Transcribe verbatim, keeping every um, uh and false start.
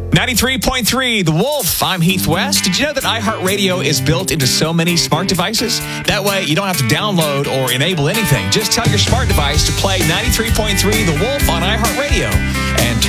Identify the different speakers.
Speaker 1: ninety-three point three, The Wolf. I'm Heath West. Did you know that iHeartRadio is built into so many smart devices? That way, you don't have to download or enable anything. Just tell your smart device to play ninety-three point three The Wolf on iHeartRadio and turn